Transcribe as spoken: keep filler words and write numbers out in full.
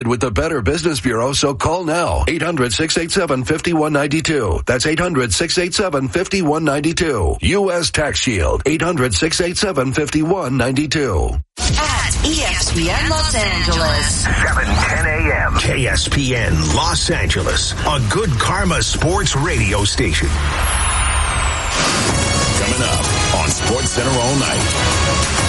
with the Better Business Bureau, so call now. eight hundred, six eight seven, five one nine two. That's eight hundred, six eight seven, five one nine two. U S Tax Shield. eight hundred, six eight seven, five one nine two. At E S P N Los Angeles. seven ten a.m. K S P N Los Angeles. A good karma sports radio station. Coming up on SportsCenter all night.